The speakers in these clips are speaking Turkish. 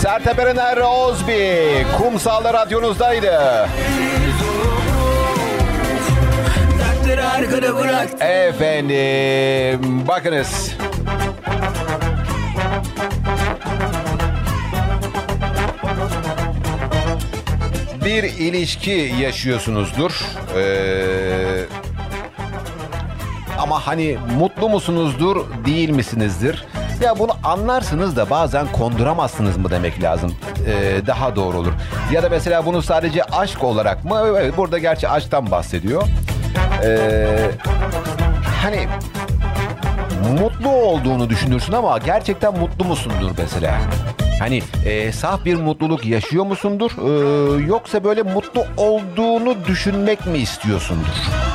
Sertab Erener, Ozbi, Kumsal'da radyonuzdaydı. Efendim, bakınız. Bir ilişki yaşıyorsunuzdur. Ama hani mutlu musunuzdur, değil misinizdir? Ya bunu anlarsınız da bazen konduramazsınız mı demek lazım. Daha doğru olur. Ya da mesela bunu sadece aşk olarak mı? Evet, burada gerçi aşktan bahsediyor. Hani mutlu olduğunu düşünürsün ama gerçekten mutlu musundur mesela? Hani saf bir mutluluk yaşıyor musundur? Yoksa böyle mutlu olduğunu düşünmek mi istiyorsundur?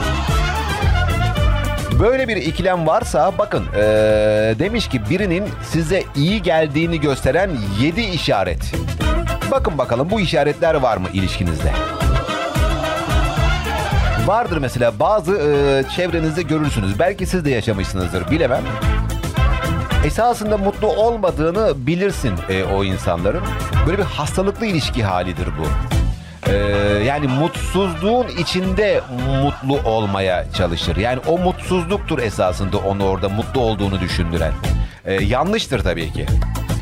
Böyle bir ikilem varsa bakın demiş ki birinin size iyi geldiğini gösteren 7 işaret. Bakın bakalım bu işaretler var mı ilişkinizde? Vardır mesela bazı çevrenizde görürsünüz. Belki siz de yaşamışsınızdır, bilemem. Esasında mutlu olmadığını bilirsin o insanların. Böyle bir hastalıklı ilişki halidir bu. Yani mutsuzluğun içinde mutlu olmaya çalışır. Yani o mutsuzluktur esasında onu orada mutlu olduğunu düşündüren. Yanlıştır tabii ki.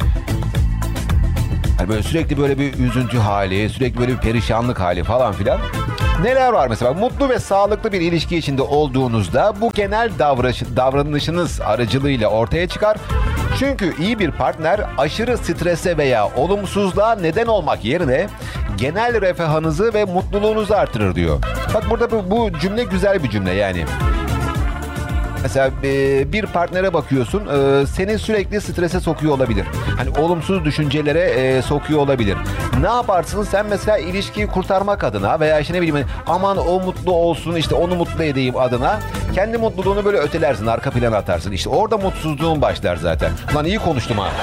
Yani böyle sürekli böyle bir üzüntü hali, sürekli böyle bir perişanlık hali falan filan. Neler var mesela? Mutlu ve sağlıklı bir ilişki içinde olduğunuzda bu genel davranışınız aracılığıyla ortaya çıkar. Çünkü iyi bir partner aşırı strese veya olumsuzluğa neden olmak yerine genel refahınızı ve mutluluğunuzu artırır diyor. Bak burada bu cümle güzel bir cümle yani. Mesela bir partnere bakıyorsun, seni sürekli strese sokuyor olabilir. Hani olumsuz düşüncelere sokuyor olabilir. Ne yaparsın sen mesela ilişkiyi kurtarmak adına veya işte ne bileyim aman o mutlu olsun işte onu mutlu edeyim adına kendi mutluluğunu böyle ötelersin, arka plana atarsın. İşte orada mutsuzluğun başlar zaten. Lan iyi konuştum ha.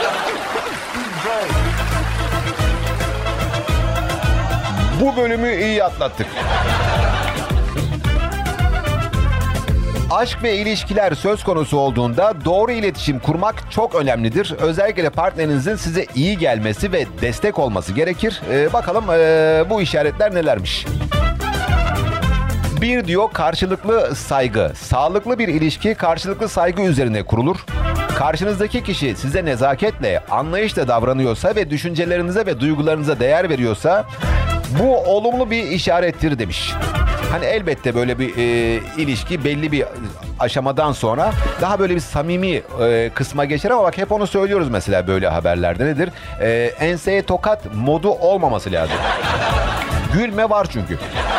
Bu bölümü iyi atlattık. Aşk ve ilişkiler söz konusu olduğunda doğru iletişim kurmak çok önemlidir. Özellikle partnerinizin size iyi gelmesi ve destek olması gerekir. Bakalım bu işaretler nelermiş? 1 diyor karşılıklı saygı. Sağlıklı bir ilişki karşılıklı saygı üzerine kurulur. Karşınızdaki kişi size nezaketle, anlayışla davranıyorsa ve düşüncelerinize ve duygularınıza değer veriyorsa bu olumlu bir işarettir demiş. Hani elbette böyle bir ilişki belli bir aşamadan sonra daha böyle bir samimi kısma geçer ama bak hep onu söylüyoruz mesela böyle haberlerde nedir? Enseye tokat modu olmaması lazım. Gülme var çünkü.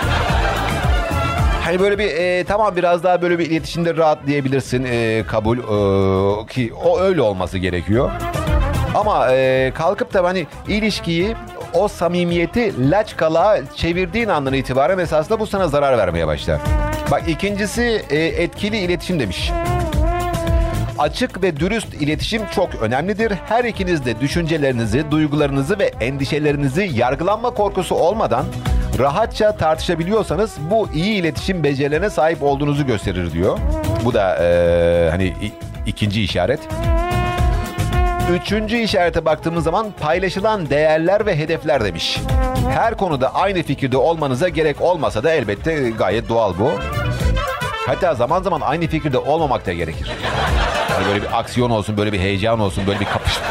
Hani böyle bir tamam biraz daha böyle bir iletişimde rahat diyebilirsin kabul ki o öyle olması gerekiyor. Ama kalkıp da hani ilişkiyi o samimiyeti laçkalığa çevirdiğin andan itibaren esasında bu sana zarar vermeye başlar. Bak ikincisi etkili iletişim demiş. Açık ve dürüst iletişim çok önemlidir. Her ikiniz de düşüncelerinizi, duygularınızı ve endişelerinizi yargılanma korkusu olmadan rahatça tartışabiliyorsanız bu iyi iletişim becerilerine sahip olduğunuzu gösterir diyor. Bu da hani ikinci işaret. Üçüncü işarete baktığımız zaman paylaşılan değerler ve hedefler demiş. Her konuda aynı fikirde olmanıza gerek olmasa da elbette gayet doğal bu. Hatta zaman zaman aynı fikirde olmamak da gerekir. Yani böyle bir aksiyon olsun, böyle bir heyecan olsun, böyle bir kapışma.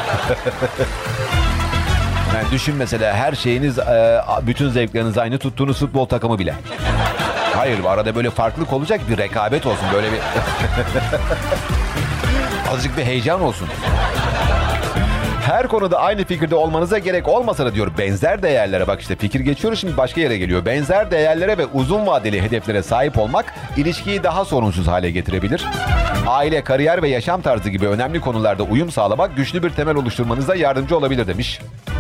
Yani düşün mesela her şeyiniz, bütün zevkleriniz aynı tuttuğunuz futbol takımı bile. Hayır, arada böyle farklılık olacak, bir rekabet olsun, böyle bir... Azıcık bir heyecan olsun. Her konuda aynı fikirde olmanıza gerek olmasa da diyor benzer değerlere bak işte fikir geçiyoruz şimdi başka yere geliyor. Benzer değerlere ve uzun vadeli hedeflere sahip olmak ilişkiyi daha sorunsuz hale getirebilir. Aile, kariyer ve yaşam tarzı gibi önemli konularda uyum sağlamak güçlü bir temel oluşturmanıza yardımcı olabilir demiş.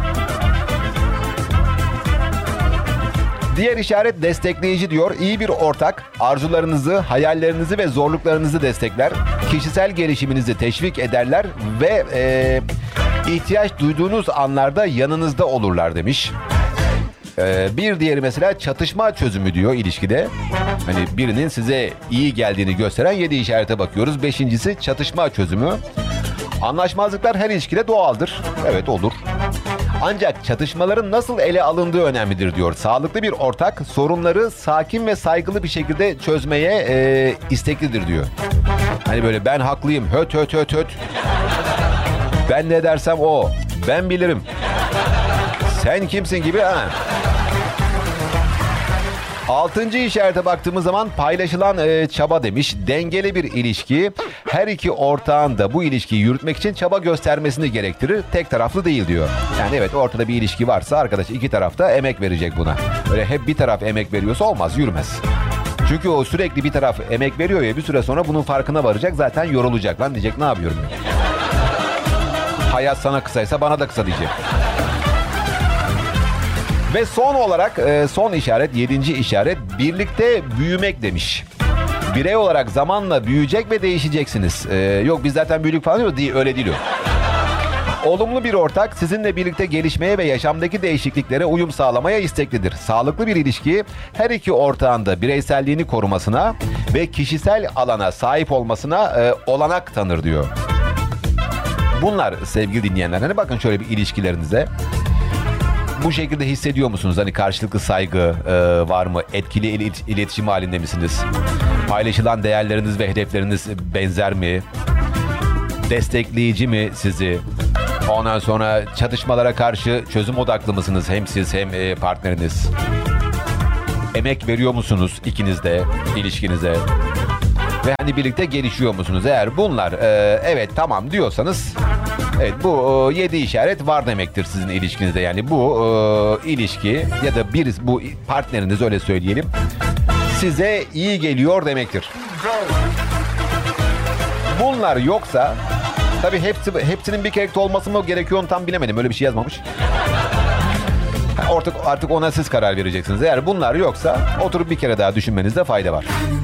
Diğer işaret destekleyici diyor. İyi bir ortak arzularınızı, hayallerinizi ve zorluklarınızı destekler. Kişisel gelişiminizi teşvik ederler ve ihtiyaç duyduğunuz anlarda yanınızda olurlar demiş. Bir diğeri mesela çatışma çözümü diyor ilişkide. Hani birinin size iyi geldiğini gösteren 7 işarete bakıyoruz. 5.'si çatışma çözümü. Anlaşmazlıklar her ilişkide doğaldır. Evet olur. Ancak çatışmaların nasıl ele alındığı önemlidir diyor. Sağlıklı bir ortak sorunları sakin ve saygılı bir şekilde çözmeye isteklidir diyor. Hani böyle ben haklıyım, höt höt höt höt. Ben ne dersem o, ben bilirim. Sen kimsin gibi ha. 6. işarete baktığımız zaman paylaşılan çaba demiş. Dengeli bir ilişki her iki ortağın da bu ilişkiyi yürütmek için çaba göstermesini gerektirir. Tek taraflı değil diyor. Yani evet, ortada bir ilişki varsa arkadaş iki taraf da emek verecek buna. Öyle hep bir taraf emek veriyorsa olmaz, yürümez. Çünkü o sürekli bir taraf emek veriyor ya, bir süre sonra bunun farkına varacak, zaten yorulacak. Lan diyecek, ne yapıyorum ya? Hayat sana kısaysa bana da kısa diyecek. Ve son olarak son işaret, 7. işaret birlikte büyümek demiş. Birey olarak zamanla büyüyecek ve değişeceksiniz. Yok biz zaten büyüdük falan diyor, değil, öyle değil o. Olumlu bir ortak sizinle birlikte gelişmeye ve yaşamdaki değişikliklere uyum sağlamaya isteklidir. Sağlıklı bir ilişki her iki ortağın da bireyselliğini korumasına ve kişisel alana sahip olmasına olanak tanır diyor. Bunlar sevgili dinleyenler, hani bakın şöyle bir ilişkilerinize. Bu şekilde hissediyor musunuz? Hani karşılıklı saygı var mı? Etkili iletişim halinde misiniz? Paylaşılan değerleriniz ve hedefleriniz benzer mi? Destekleyici mi sizi? Ondan sonra çatışmalara karşı çözüm odaklı mısınız? Hem siz hem partneriniz. Emek veriyor musunuz ikiniz de ilişkinize? Ve hani birlikte gelişiyor musunuz? Eğer bunlar evet tamam diyorsanız, evet bu 7 işaret var demektir sizin ilişkinizde. Yani bu ilişki ya da bu partneriniz, öyle söyleyelim, size iyi geliyor demektir. Bunlar yoksa tabii hepsinin bir kere olması mı gerekiyor onu tam bilemedim. Öyle bir şey yazmamış. Artık ona siz karar vereceksiniz. Eğer bunlar yoksa oturup bir kere daha düşünmenizde fayda var.